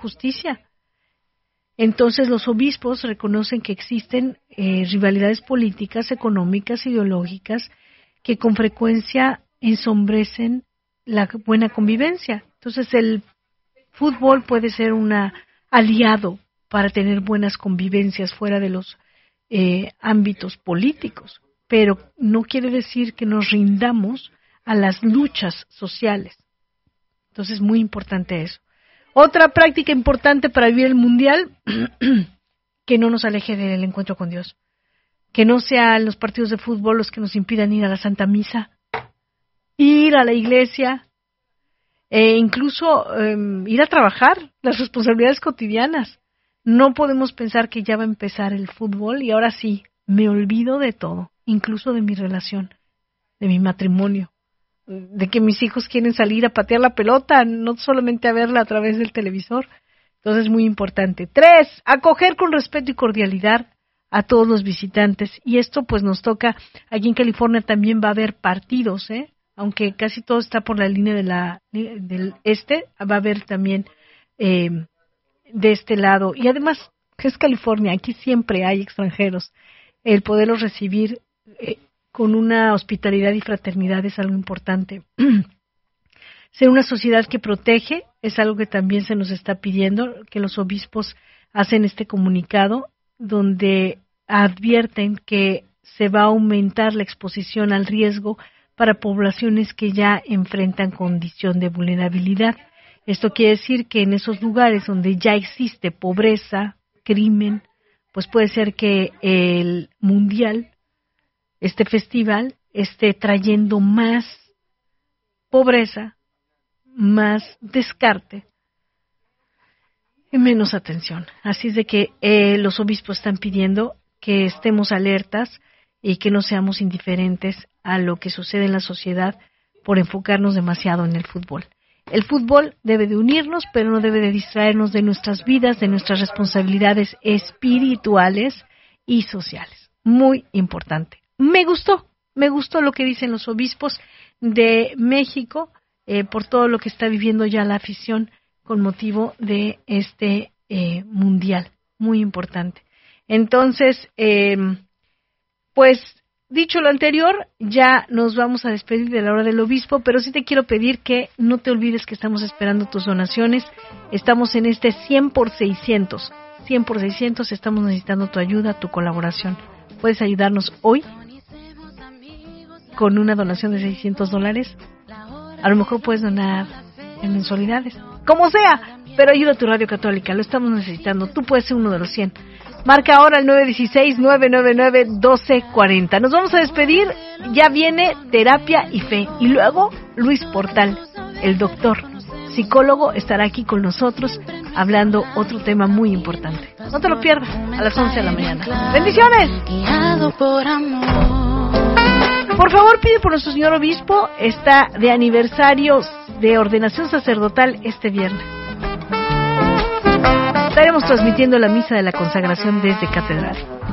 justicia. Entonces los obispos reconocen que existen rivalidades políticas, económicas, ideológicas, que con frecuencia ensombrecen la buena convivencia. Entonces el fútbol puede ser un aliado para tener buenas convivencias fuera de los ámbitos políticos, pero no quiere decir que nos rindamos a las luchas sociales. Entonces es muy importante eso. Otra práctica importante para vivir el mundial, que no nos aleje del encuentro con Dios. Que no sean los partidos de fútbol los que nos impidan ir a la Santa Misa, ir a la iglesia, incluso ir a trabajar, las responsabilidades cotidianas. No podemos pensar que ya va a empezar el fútbol y ahora sí, me olvido de todo, incluso de mi relación, de mi matrimonio, de que mis hijos quieren salir a patear la pelota, no solamente a verla a través del televisor. Entonces es muy importante. 3, acoger con respeto y cordialidad a todos los visitantes. Y esto pues nos toca, aquí en California también va a haber partidos, aunque casi todo está por la línea del este, va a haber también de este lado. Y además, que es California, aquí siempre hay extranjeros. El poderlos recibir con una hospitalidad y fraternidad es algo importante. Ser una sociedad que protege es algo que también se nos está pidiendo, que los obispos hacen este comunicado donde advierten que se va a aumentar la exposición al riesgo para poblaciones que ya enfrentan condición de vulnerabilidad. Esto quiere decir que en esos lugares donde ya existe pobreza, crimen, pues puede ser que el mundial, este festival, esté trayendo más pobreza, más descarte y menos atención. Así es de que los obispos están pidiendo que estemos alertas y que no seamos indiferentes a lo que sucede en la sociedad por enfocarnos demasiado en el fútbol. El fútbol debe de unirnos, pero no debe de distraernos de nuestras vidas, de nuestras responsabilidades espirituales y sociales. Muy importante. Me gustó lo que dicen los obispos de México por todo lo que está viviendo ya la afición con motivo de este mundial. Muy importante. Entonces, pues dicho lo anterior, ya nos vamos a despedir de la hora del obispo, pero sí te quiero pedir que no te olvides que estamos esperando tus donaciones. Estamos en este 100 por 600. 100 por 600, estamos necesitando tu ayuda, tu colaboración. Puedes ayudarnos hoy con una donación de $600. A lo mejor puedes donar en mensualidades. Como sea, pero ayuda a tu radio católica, lo estamos necesitando. Tú puedes ser uno de los 100. Marca ahora el 916-999-1240. Nos vamos a despedir. Ya viene Terapia y Fe. Y luego Luis Portal, el doctor, psicólogo, estará aquí con nosotros hablando otro tema muy importante. No te lo pierdas, a las 11 de la mañana. ¡Bendiciones! Por favor, pide por nuestro señor obispo. Está de aniversario de ordenación sacerdotal este viernes. Estaremos transmitiendo la misa de la consagración desde Catedral.